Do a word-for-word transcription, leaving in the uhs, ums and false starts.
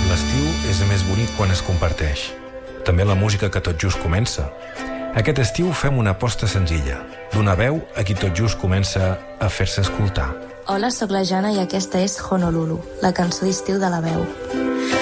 L'estiu és més bonic quan es comparteix. També la música que tot just comença. Aquest estiu fem una aposta senzilla. D'una veu a qui tot just comença a fer-se escoltar. Hola, sóc la Jana i aquesta és Honolulu, la cançó d'estiu de La Veu.